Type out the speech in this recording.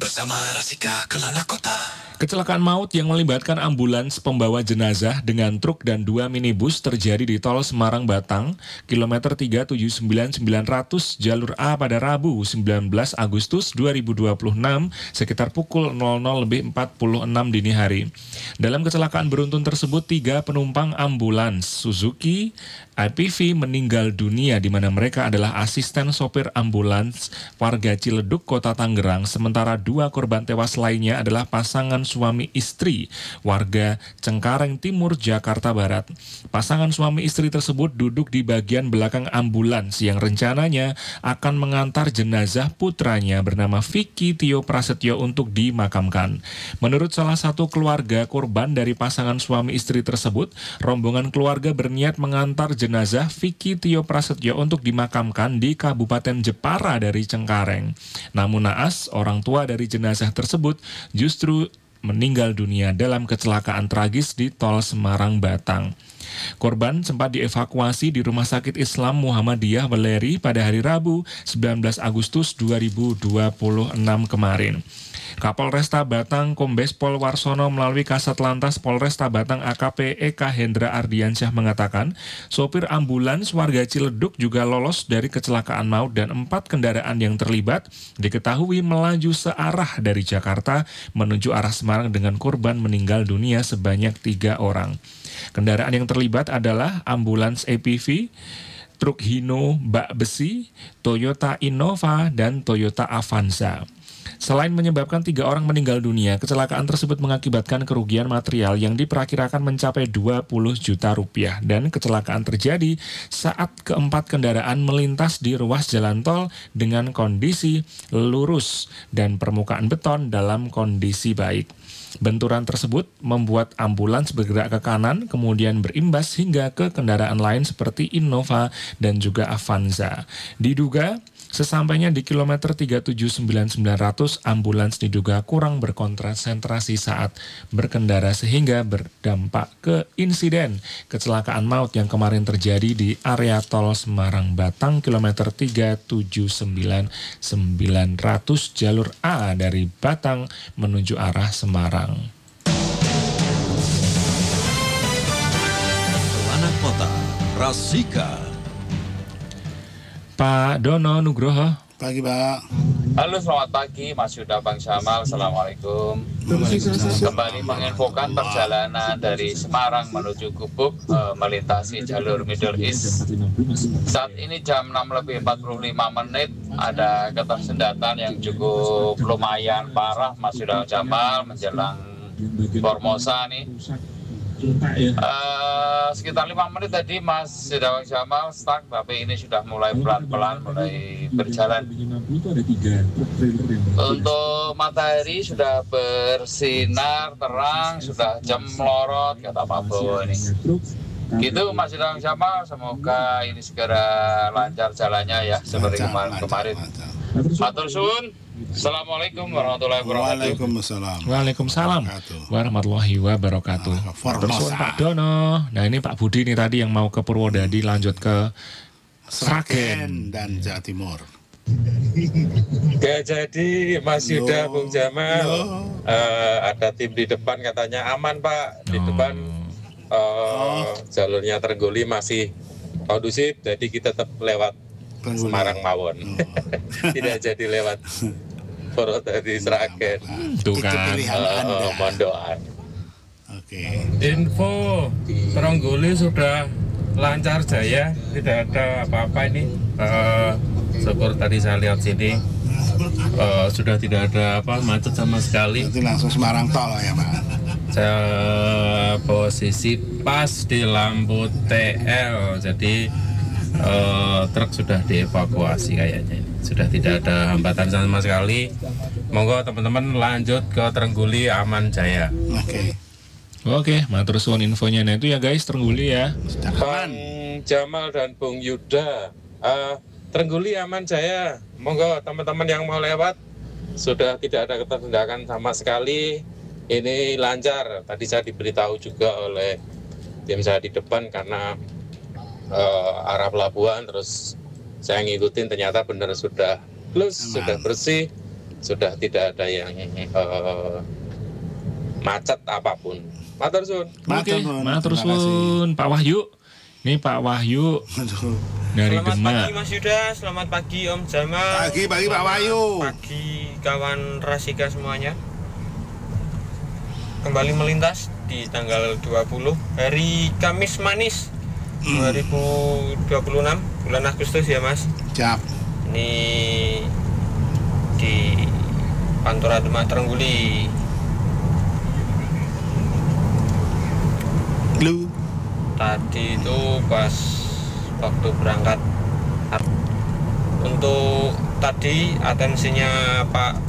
bersama Rasika Kelana Kota. Kecelakaan maut yang melibatkan ambulans pembawa jenazah dengan truk dan 2 minibus terjadi di tol Semarang-Batang, kilometer 379.900 jalur A pada Rabu 19 Agustus 2026 sekitar pukul 00.46 dini hari. Dalam kecelakaan beruntun tersebut, 3 penumpang ambulans Suzuki IPV meninggal dunia di mana mereka adalah asisten sopir ambulans warga Ciledug, Kota Tangerang, sementara 2 korban tewas lainnya adalah pasangan suami istri warga Cengkareng Timur, Jakarta Barat. Pasangan suami istri tersebut duduk di bagian belakang ambulans yang rencananya akan mengantar jenazah putranya bernama Vicky Tio Prasetyo untuk dimakamkan. Menurut salah satu keluarga korban dari pasangan suami istri tersebut, rombongan keluarga berniat mengantar jenazah Vicky Tio Prasetyo untuk dimakamkan di Kabupaten Jepara dari Cengkareng. Namun naas, orang tua dari jenazah tersebut justru meninggal dunia dalam kecelakaan tragis di tol Semarang-Batang. Korban sempat dievakuasi di Rumah Sakit Islam Muhammadiyah Weleri pada hari Rabu 19 Agustus 2026 kemarin. Kapolresta Batang Kombes Pol Warsono melalui Kasat Lantas Polresta Batang AKP Eka Hendra Ardiansyah mengatakan, sopir ambulans warga Ciledug juga lolos dari kecelakaan maut dan 4 kendaraan yang terlibat diketahui melaju searah dari Jakarta menuju arah Semarang dengan korban meninggal dunia sebanyak 3 orang. Kendaraan yang terlibat adalah ambulans APV, truk Hino bak besi, Toyota Innova, dan Toyota Avanza. Selain menyebabkan 3 orang meninggal dunia, kecelakaan tersebut mengakibatkan kerugian material yang diperkirakan mencapai 20 juta rupiah dan kecelakaan terjadi saat keempat kendaraan melintas di ruas jalan tol dengan kondisi lurus dan permukaan beton dalam kondisi baik. Benturan tersebut membuat ambulans bergerak ke kanan, kemudian berimbas hingga ke kendaraan lain seperti Innova dan juga Avanza. Diduga sesampainya di kilometer 379.900, ambulans diduga kurang berkonsentrasi saat berkendara sehingga berdampak ke insiden kecelakaan maut yang kemarin terjadi di area tol Semarang-Batang kilometer 379.900 jalur A dari Batang menuju arah Semarang. Kelana Kota, Rasika. Pak Dono Nugroho. Pagi, Pak. Halo, selamat pagi Mas Yuda, Bang Jamal. Assalamualaikum. Kembali menginfokan perjalanan dari Semarang menuju Gubuk melintasi jalur Middle East. Saat ini jam 6:45 ada ketersendatan yang cukup lumayan parah Mas Yuda Jamal menjelang Formosa nih. Sekitar 5 menit tadi Mas Yuda Jamal stuck, tapi ini sudah mulai pelan-pelan mulai berjalan. Untuk matahari sudah bersinar terang, sudah jam melorot kata Pak Bowo ini. Gitu Mas Yuda Jamal, semoga ini segera lancar jalannya ya seperti kemarin. Matur suwun. Assalamualaikum warahmatullahi wabarakatuh. Waalaikumsalam warahmatullahi wabarakatuh. Terus Pak Dono. Nah ini Pak Budi nih tadi yang mau ke Purwodadi lanjut ke Sragen dan Jawa Timur. Gak jadi Mas Yuda, Bung Jamal. Ada tim di depan katanya aman Pak. Di depan jalurnya Trenggoli masih kondusif, jadi kita tetap lewat Semarang Mawon. Tidak jadi lewat Purwodadi Sragen. Tuh kan. Mohon doa. Oke. Info Trenggoli sudah lancar jaya, tidak ada apa-apa ini. Syukur tadi saya lihat sini sudah tidak ada macet sama sekali. Nanti langsung Semarang tol ya, Pak. Saya posisi pas di lampu TL, jadi truk sudah dievakuasi kayaknya. Sudah tidak ada hambatan sama sekali. Monggo teman-teman lanjut ke Trenggoli aman jaya. Oke, matur suwun infonya. Nah itu ya guys, Trenggoli ya. Bang Jamal dan Bung Yuda, Trenggoli aman jaya. Monggo teman-teman yang mau lewat, sudah tidak ada ketersendakan sama sekali. Ini lancar. Tadi saya diberitahu juga oleh tim saya di depan karena arah pelabuhan, terus saya ngikutin ternyata benar sudah plus, sudah bersih. sudah tidak ada yang macet apapun. Matur suwun. Oke, matur Terima kasih. suwun Pak Wahyu. Ini Pak Wahyu Aduh. dari Selamat Demak. pagi Mas Yuda, selamat pagi Om Jamal. Pagi Pak Wahyu. Pagi kawan Rasika semuanya. Kembali melintas di tanggal 20 hari Kamis Manis 2026 bulan Agustus ya Mas. Siap. Ini di Pantura Demak Trengguli. Lu. Tadi itu pas waktu berangkat untuk tadi atensinya Pak